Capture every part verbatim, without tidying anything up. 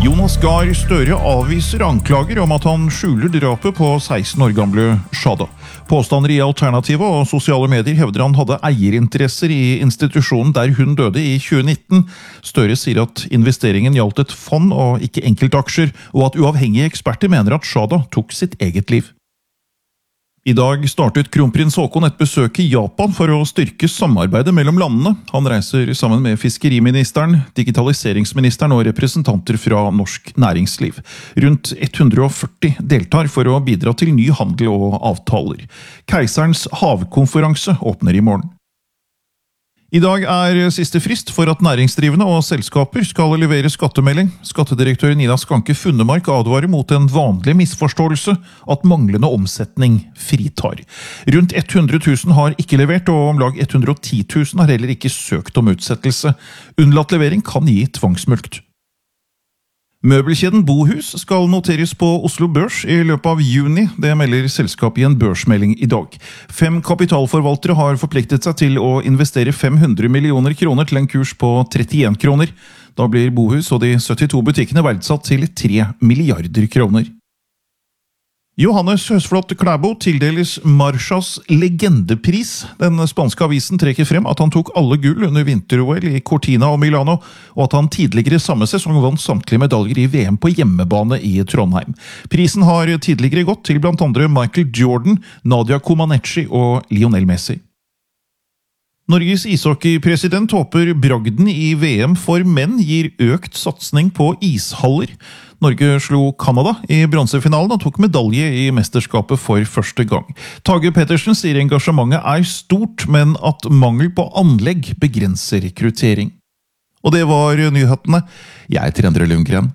Jonas Gahr Støre avviser anklager om at han skjuler drapet på seksten år gamle Shada. Påstander i Alternativet og sosiale medier hevder han hadde eierinteresser i institusjonen der hun døde i tjue nitten. Støre sier at investeringen gjaldt et fond og ikke enkeltaksjer, og at uavhengige eksperter mener at Shada tok sitt eget liv. I dag startet kronprins Haakon et besøk i Japan for å styrke samarbeidet mellom landene. Han reiser sammen med fiskeriministeren, digitaliseringsministeren og representanter fra norsk næringsliv. Rundt hundre og førti deltar for å bidra til ny handel og avtaler. Keiserens havkonferanse åpner i morgen. I dag er siste frist for at næringsdrivende og selskaper skal levere skattemelding. Skattedirektør Nina Skanke Funnemark advarer mot en vanlig misforståelse at manglende omsetning fritar. Rundt hundre tusen har ikke levert, og om lag hundre og ti tusen har heller ikke søkt om utsettelse. Unnlatt levering kan gi tvangsmulkt. Møbelkjeden Bohus skal noteres på Oslo Børs i løpet av juni, det melder selskapet i en børsmelding i dag. Fem kapitalforvaltere har forpliktet seg til å investere fem hundre millioner kroner til en kurs på trettien kroner. Da blir Bohus og de syttito butikkene verdsatt til tre milliarder kroner. Johannes Høsflot Klæbo tildeles Marchas legendepris. Den spanske avisen trekker frem at han tok alle gull under vinter-O L i Cortina og Milano, og at han tidligere samme sesong vant samtlige medaljer i V M på hjemmebane i Trondheim. Prisen har tidligere gått til blant andre Michael Jordan, Nadia Comaneci og Lionel Messi. Norges ishockeypresident håper bragden i V M for menn gir økt satsning på ishaller. Norge slo Kanada i bronsefinalen og tok medalje i mesterskapet for første gang. Tage Pettersen sier engasjementet er stort, men at mangel på anlegg begrenser rekruttering. Og det var nyhetene. Jeg heter Endre Lundgren.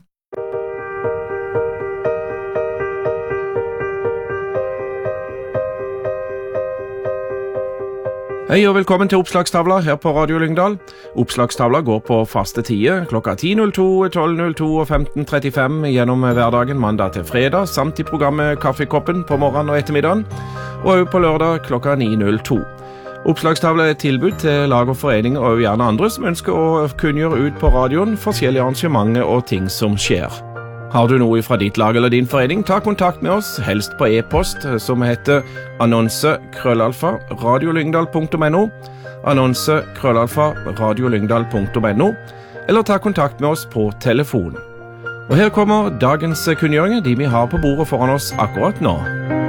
Hei og velkommen til Oppslagstavla her på Radio Lyngdal. Oppslagstavla går på faste tider, klokka ti null to, tolv null to og femten trettifem gjennom hverdagen mandag til fredag, samt i programmet Kaffekoppen på morgenen og ettermiddagen, og også på lørdag klokka ni null to. Oppslagstavla er et tilbud til lag og foreninger og gjerne andre som ønsker å kunngjøre ut på radioen forskjellige arrangementer og ting som skjer. Har du noe fra ditt lag eller din forening, ta kontakt med oss, helst på e-post, som heter annonse krøllalfa radiolyngdal punktum no, annonse krøllalfa radiolyngdal punktum no, eller ta kontakt med oss på telefon. Og her kommer dagens kunngjøringer, de vi har på bordet foran oss akkurat nå.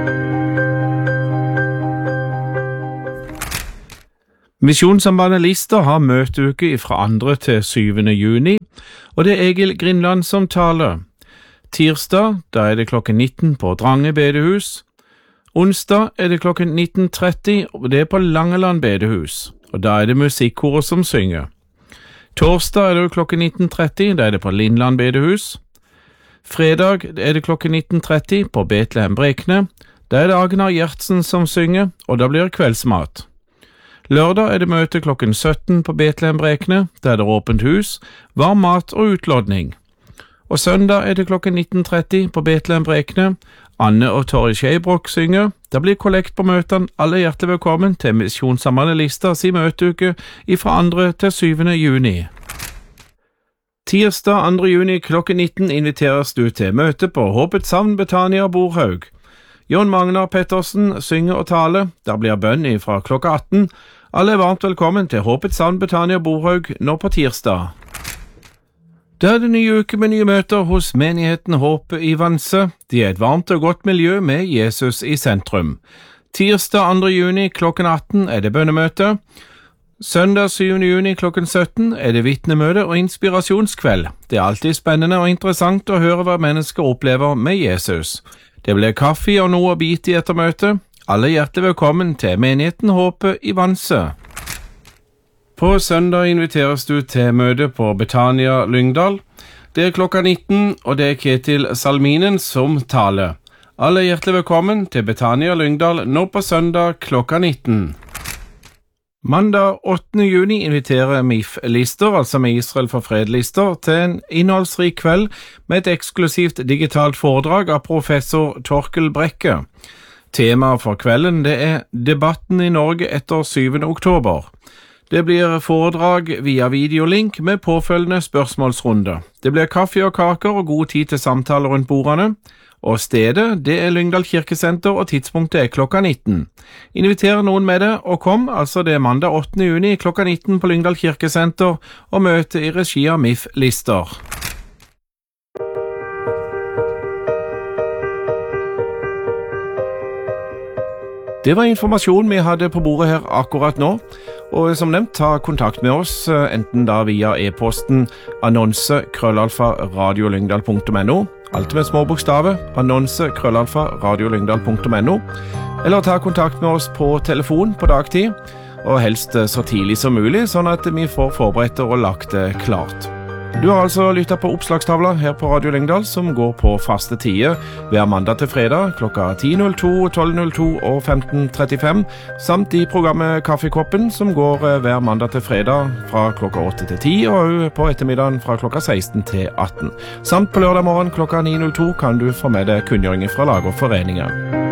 Misjonssambandet Lister har møteuke fra andre til syvende juni, og det er Egil Grindland som taler. Tirsdag, da er det klokken nitten på Drange bedehus. Onsdag er det klokken nitten tretti, og det er på Langeland bedehus. Og da er det musikkoret som synger. Torsdag er det klokken nitten tretti, da er det på Lindland bedehus. Fredag er det klokken nitten tretti på Betlehem Brekne. Da er det Agnar Gjertsen som synger, og da blir det kveldsmat. Lørdag er det møte klokken sytten på Betlehem Brekne. Da er det åpent hus, varm mat og utlodning. Og søndag er det klokken nitten tretti på Betlehem Brekne. Anne og Torri Skeibrok synger. Da blir kollekt på møtene. Alle hjertelig velkommen til Misjonssambandet Lister si møteuke fra andre til syvende juni. Tirsdag andre juni klokken nitten inviteres du til møte på Håpets Havn Betania Borhaug. Jon Magnar Pettersen synger og taler. Der blir bønn fra klokka atten. Alle er varmt velkommen til Håpets Havn Betania Borhaug nå på tirsdag. Da er det nye uke med nye møter hos menigheten Håpet i Vanse. De er et varmt og godt miljø med Jesus i sentrum. Tirsdag andre juni klokken atten er det bønnemøte. Søndag syvende juni klokken sytten er det vitnemøte og inspirasjonskveld. Det er alltid spennende og interessant å høre hva mennesker opplever med Jesus. Det blir kaffe og noe å bite i etter møtet. Alle hjertelig velkommen til menigheten Håpet i Vanse. På søndag inviteres du til møte på Betania Lyngdal. Det er klokka nitten, og det er Ketil Salminen som taler. Alle er hjertelig velkommen til Betania Lyngdal nå på søndag klokka nitten. Mandag åttende juni inviterer M I F Lister, altså med Israel for fred Lister, til en innholdsrik kveld med et eksklusivt digitalt foredrag av professor Torkel Brekke. Temaet for kvelden det er debatten i Norge etter syvende oktober. Det blir foredrag via videolink med påfølgende spørsmålsrunde. Det blir kaffe og kaker og god tid til samtaler rundt bordene. Og stedet, det er Lyngdal kirkesenter, og tidspunktet er klokka nitten. Inviter noen med det, og kom, altså det er mandag åttende juni klokka nitten på Lyngdal kirkesenter, og møte i regi av M I F Lister. Det var informasjon vi hadde på bordet her akkurat nå, og som nevnt, ta kontakt med oss, enten da via e-posten annonse krøllalfa radiolyngdal punktum no, alt med små bokstaver, annonse krøllalfa radiolyngdal punktum no, eller ta kontakt med oss på telefon på dagtid, og helst så tidlig som mulig, sånn at vi får forberedt og lagt det klart. Du har altså lyttet på oppslagstavla her på Radio Lyngdal, som går på faste tider hver mandag til fredag klokka ti null to, tolv null to og femten trettifem, samt i programmet Kaffekoppen, som går hver mandag til fredag fra klokka åtte til ti, og på ettermiddagen fra klokka seksten til atten. Samt på lørdag morgen klokka ni null to kan du få med deg kunngjøringer fra lag og foreninger.